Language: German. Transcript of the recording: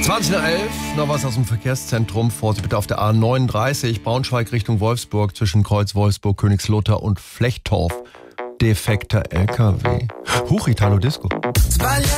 20:11 noch was aus dem Verkehrszentrum. Vorsicht bitte auf der A39 Braunschweig Richtung Wolfsburg zwischen Kreuz Wolfsburg, Königslutter und Flechtorf. Defekter LKW. Huch, Italo Disco.